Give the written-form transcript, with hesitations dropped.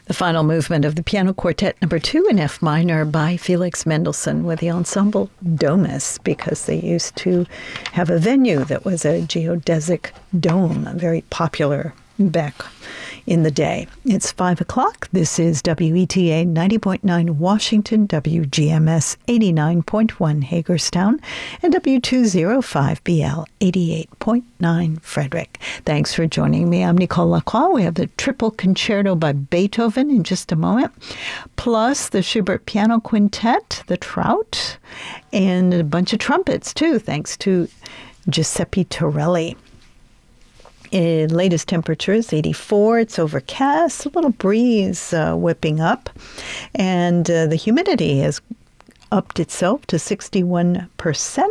The final movement of the Piano Quartet No. 2 in F minor by Felix Mendelssohn with the ensemble Domus, because they used to have a venue that was a geodesic dome, very popular back in the day. It's 5 o'clock. This is WETA 90.9 Washington, WGMS 89.1 Hagerstown, and W205BL 88.9 Frederick. Thanks for joining me. I'm Nicole Lacroix. We have the Triple Concerto by Beethoven in just a moment, plus the Schubert Piano Quintet, the Trout, and a bunch of trumpets, too, thanks to Giuseppe Torelli. Latest temperature is 84. It's overcast, a little breeze whipping up, and the humidity has upped itself to 61%.